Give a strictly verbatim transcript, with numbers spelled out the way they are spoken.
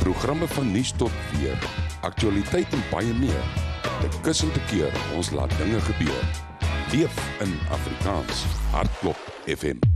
Programme van nuus tot weer, aktualiteit en baie meer. Dit kussend te keer, ons laat dinge gebeur. Leef in Afrikaans. Hartklop F M.